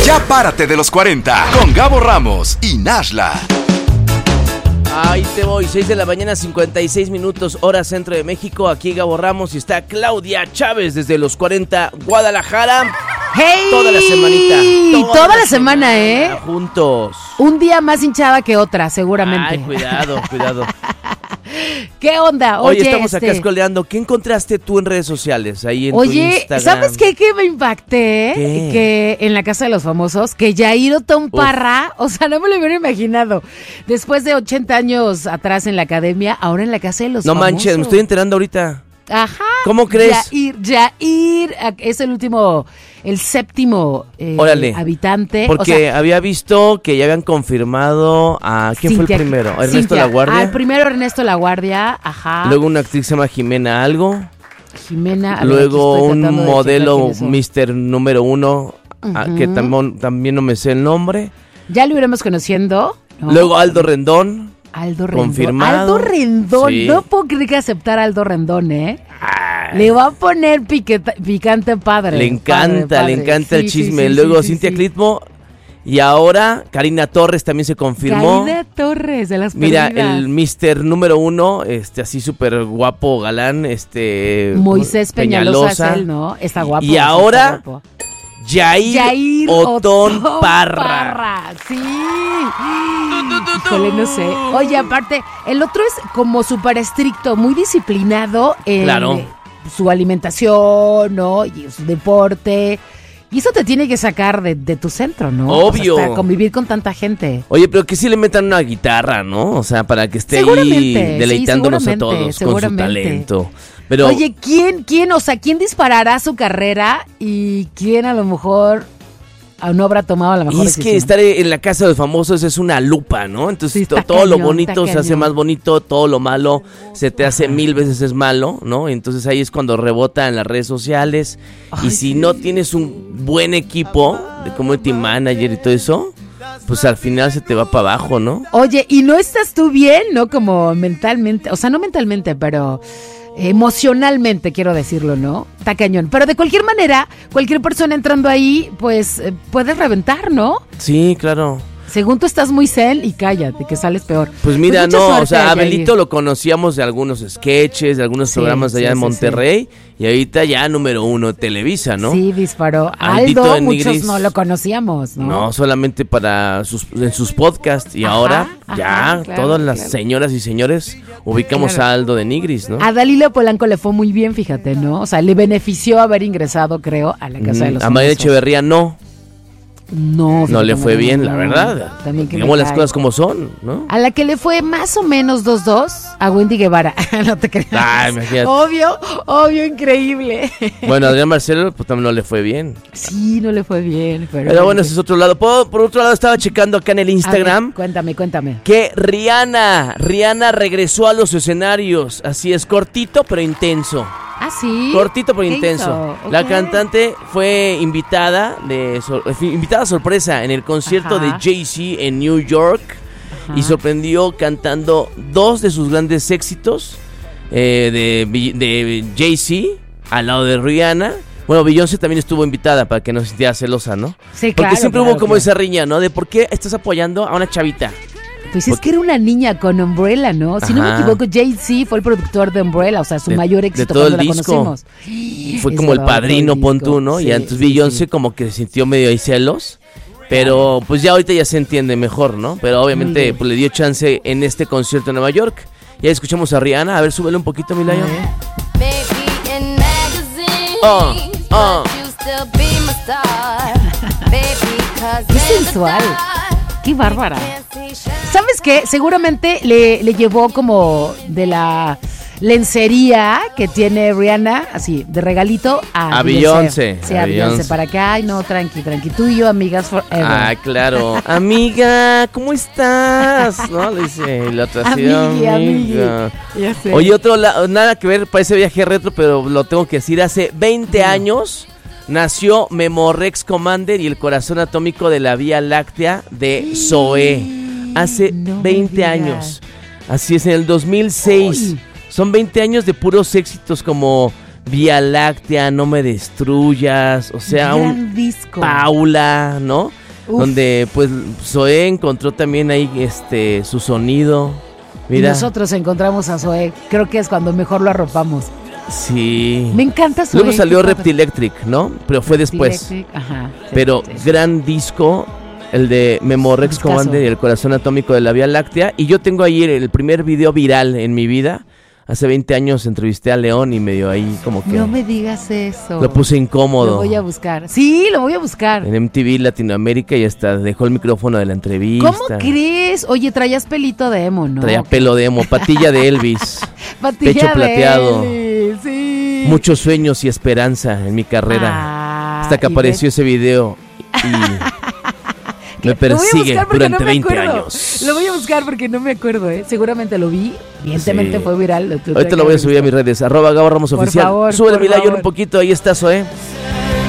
Ya párate de los 40 con Gabo Ramos y Nashla. Ahí te voy, 6 de la mañana, 56 minutos, hora centro de México. Aquí Gabo Ramos y está Claudia Chávez desde los 40, Guadalajara. ¡Hey! Toda la semanita. Toda la semana, juntos. Un día más hinchada que otra, seguramente. Ay, cuidado. ¿Qué onda? Oye, estamos acá scrolleando. ¿Qué encontraste tú en redes sociales? Ahí en tu Instagram. ¿Sabes qué? Que me impacté. ¿Qué? Que en la Casa de los Famosos, que Yair Otón Parra, o sea, no me lo hubiera imaginado. Después de 80 años atrás en la academia, ahora en la Casa de los Famosos. No manches, me estoy enterando ahorita. Ajá. ¿Cómo crees? Yair es el séptimo habitante. Porque o sea, había visto que ya habían confirmado a... ¿Quién fue el primero? ¿Ernesto Laguardia? El primero Ernesto Laguardia, ajá. Luego una actriz se llama Jimena algo. Jimena. Luego un modelo Mr. número 1, que también no me sé el nombre. Ya lo iremos conociendo, ¿no? Luego Aldo Rendón. Confirmado. Aldo Rendón, sí. No puedo creer que aceptar a Aldo Rendón, ¿eh? Le va a poner picante padre. Le encanta el chisme. Sí, Luego Cintia Clitmo. Y ahora Karina Torres también se confirmó. Karina Torres, de las Mira, perdidas. el Mr. número 1, así súper guapo, galán, Moisés Peñalosa es él, ¿no? Está guapo. Y ahora Yair Otón Parra. Sí. Híjole, no sé. Oye, aparte, el otro es como súper estricto, muy disciplinado en su alimentación, ¿no? Y su deporte. Y eso te tiene que sacar de tu centro, ¿no? Obvio. O sea, convivir con tanta gente. Oye, pero que sí le metan una guitarra, ¿no? O sea, para que esté ahí deleitándonos a todos con su talento. Pero, oye, ¿quién disparará su carrera y quién a lo mejor no habrá tomado la mejor decisión? Es que estar en la Casa de los Famosos es una lupa, ¿no? Entonces todo lo bonito se hace más bonito, todo lo malo se te hace 1000 veces es malo, ¿no? Entonces ahí es cuando rebota en las redes sociales. Y si no tienes un buen equipo de community manager y todo eso, pues al final se te va para abajo, ¿no? Oye, y no estás tú bien, ¿no? Como mentalmente, o sea, no mentalmente, pero emocionalmente, quiero decirlo, ¿no? Está cañón. Pero de cualquier manera, cualquier persona entrando ahí, pues puedes reventar, ¿no? Sí, claro. Según tú estás muy zen y cállate, que sales peor. Pues mira, pues no, o sea, Abelito lo conocíamos de algunos sketches, de algunos programas allá en Monterrey, y ahorita ya número 1 Televisa, ¿no? Sí, disparó. Aldito Aldo, de muchos Nigris, no lo conocíamos, ¿no? No, solamente en sus podcasts, y ahora ya claro, todas las señoras y señores ubicamos a Aldo de Nigris, ¿no? A Dalila Polanco le fue muy bien, fíjate, ¿no? O sea, le benefició haber ingresado, creo, a la Casa de los Famosos. A María Echeverría no. No le fue bien, la verdad. Digamos las cosas como son, ¿no? A la que le fue más o menos 2-2, a Wendy Guevara. No te creas. Ay, imagínate. Obvio, increíble. Bueno, Adrián Marcelo, pues también no le fue bien. Sí, no le fue bien. Pero bueno, ese es otro lado. Por otro lado, estaba checando acá en el Instagram. Ver, cuéntame. Que Rihanna regresó a los escenarios. Así es, cortito pero intenso. ¿Ah, sí? Cortito pero intenso. Okay. La cantante fue invitada sorpresa en el concierto de Jay-Z en New York. Y sorprendió cantando 2 de sus grandes éxitos de Jay-Z al lado de Rihanna. Bueno, Beyoncé también estuvo invitada para que no se sintiera celosa, ¿no? Sí, claro. Porque siempre hubo como esa riña, ¿no? De por qué estás apoyando a una chavita. Pues es que era una niña con Umbrella, ¿no? Si no me equivoco, Jay-Z fue el productor de Umbrella, o sea, su mayor éxito cuando la disco. Conocimos. Fue como el padrino, pon tú, ¿no? Sí, y entonces Beyoncé como que se sintió medio ahí celos. Pero pues ya ahorita ya se entiende mejor, ¿no? Pero obviamente pues le dio chance en este concierto en Nueva York. Ya escuchamos a Rihanna. A ver, súbele un poquito, mi Layo. Qué sensual. Qué bárbara. ¿Sabes qué? Seguramente le llevó como de la lencería que tiene Rihanna, así, de regalito a Beyoncé. Sí, a Beyoncé, para que, ay, no, tranqui, tú y yo, amigas forever. Ah, claro. Amiga, ¿cómo estás? ¿No? Le dice, y la otra así, amiga. Ya sé. Oye, nada que ver para ese viaje retro, pero lo tengo que decir, hace 20 años nació Memorex Commander y el corazón atómico de la Vía Láctea de Zoé. Hace 20 años. Así es, en el 2006. Uy. Son 20 años de puros éxitos como Vía Láctea, No me destruyas, o sea, gran disco. Paula, ¿no? Uf. Donde pues Zoé encontró también ahí su sonido. Mira. Y nosotros encontramos a Zoé, creo que es cuando mejor lo arropamos. Sí. Me encanta Zoé. Luego salió Reptilectric, ¿no? Pero fue después. Ajá. Pero gran disco, el de Memorex Commander y El corazón atómico de la Vía Láctea. Y yo tengo ahí el primer video viral en mi vida. Hace 20 años entrevisté a León y medio ahí como que... No me digas eso. Lo puse incómodo. Lo voy a buscar. Sí, lo voy a buscar. En MTV Latinoamérica y hasta dejó el micrófono de la entrevista. ¿Cómo crees? Oye, traías pelito de emo, ¿no? Traía pelo de emo, patilla de Elvis. Patilla pecho de plateado. Elvis, sí. Muchos sueños y esperanza en mi carrera. Hasta que apareció ese video y me persigue durante 20 años. Lo voy a buscar porque no me acuerdo, ¿eh? Seguramente lo vi. Evidentemente fue viral. Ahorita lo voy a subir a mis redes. @GaboRamosOficial. Por favor, Súbele por mi favor. un poquito. Ahí está, Zoé.